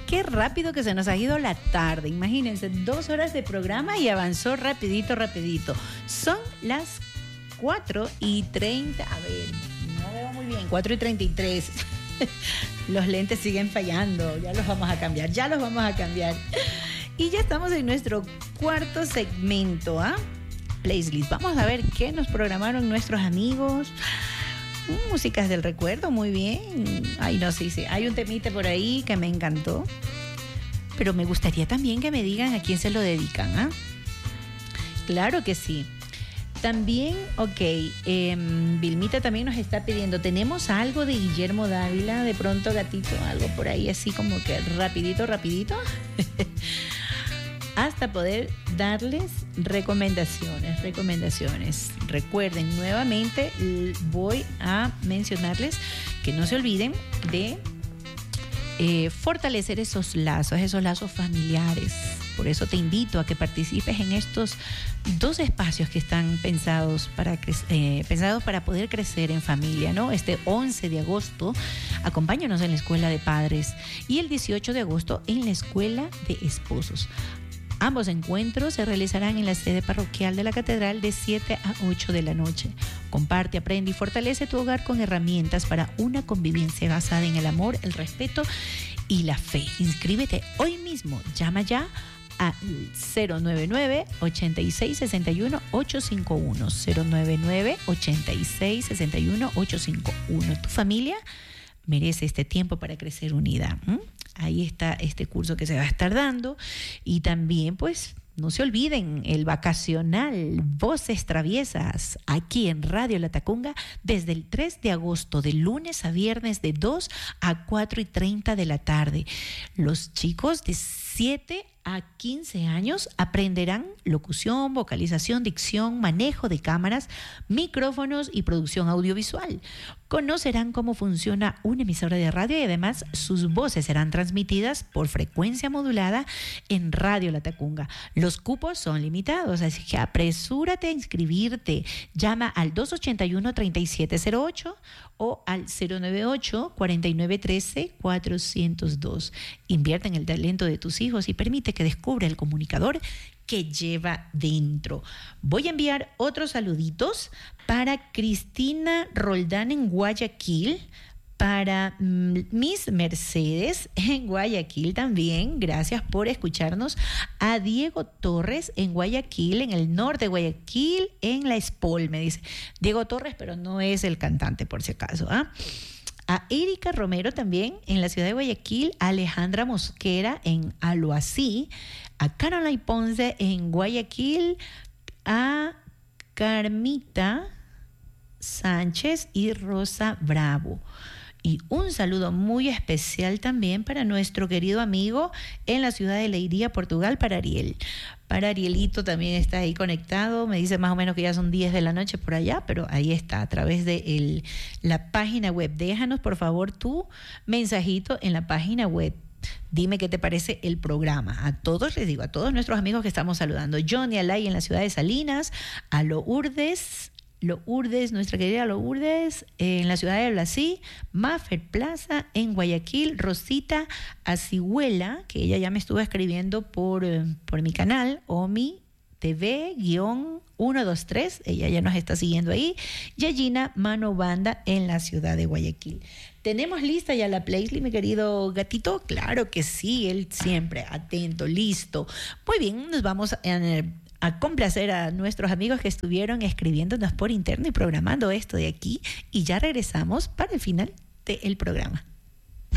Qué rápido que se nos ha ido la tarde. Imagínense, 2 horas de programa y avanzó rapidito, rapidito. Son las 4:30. A ver, no veo muy bien. 4:33. Los lentes siguen fallando. Ya los vamos a cambiar, Y ya estamos en nuestro cuarto segmento, Playlist. Vamos a ver qué nos programaron nuestros amigos. Músicas del recuerdo, muy bien. Ay, no, sí. Hay un temita por ahí que me encantó. Pero me gustaría también que me digan a quién se lo dedican, Claro que sí. También, Vilmita también nos está pidiendo, tenemos algo de Guillermo Dávila, de pronto gatito, algo por ahí así como que rapidito, hasta poder darles recomendaciones. Recuerden, nuevamente voy a mencionarles que no se olviden de fortalecer esos lazos familiares. Por eso te invito a que participes en estos 2 espacios que están pensados para poder crecer en familia, ¿no? Este 11 de agosto, acompáñanos en la Escuela de Padres y el 18 de agosto en la Escuela de Esposos. Ambos encuentros se realizarán en la sede parroquial de la Catedral de 7 a 8 de la noche. Comparte, aprende y fortalece tu hogar con herramientas para una convivencia basada en el amor, el respeto y la fe. Inscríbete hoy mismo. Llama ya a 099-8661-851. 099-8661-851. Tu familia merece este tiempo para crecer unida. Ahí está este curso que se va a estar dando. Y también, pues, no se olviden el vacacional Voces Traviesas aquí en Radio La Tacunga desde el 3 de agosto, de lunes a viernes de 2 a 4:30 de la tarde. Los chicos de 7 a 15 años aprenderán locución, vocalización, dicción, manejo de cámaras, micrófonos y producción audiovisual. Conocerán cómo funciona una emisora de radio y además sus voces serán transmitidas por frecuencia modulada en Radio La Tacunga. Los cupos son limitados, así que apresúrate a inscribirte. Llama al 281-3708 o al 098-4913-402. Invierte en el talento de tus hijos y permite que descubra el comunicador que lleva dentro. Voy a enviar otros saluditos para Cristina Roldán en Guayaquil, para Miss Mercedes en Guayaquil también, gracias por escucharnos, a Diego Torres en Guayaquil, en el norte de Guayaquil, en La Espol, me dice Diego Torres, pero no es el cantante por si acaso, A Erika Romero también en la ciudad de Guayaquil, a Alejandra Mosquera en Aloasí, a Caroline Ponce en Guayaquil, a Carmita Sánchez y Rosa Bravo. Y un saludo muy especial también para nuestro querido amigo en la ciudad de Leiria, Portugal, para Ariel. Para Arielito también está ahí conectado. Me dice más o menos que ya son 10 de la noche por allá, pero ahí está, a través de la página web. Déjanos, por favor, tu mensajito en la página web. Dime qué te parece el programa. A todos les digo, a todos nuestros amigos que estamos saludando. Johnny Alay en la ciudad de Salinas, a Lourdes, nuestra querida Lourdes en la ciudad de Blasí, Maffer Plaza en Guayaquil, Rosita Acihuela, que ella ya me estuvo escribiendo por mi canal, Omi TV-123, ella ya nos está siguiendo ahí, Yayina Mano Banda en la ciudad de Guayaquil. ¿Tenemos lista ya la playlist, mi querido gatito? Claro que sí, él siempre atento, listo. Muy bien, nos vamos a complacer a nuestros amigos que estuvieron escribiéndonos por interno y programando esto de aquí, y ya regresamos para el final del programa.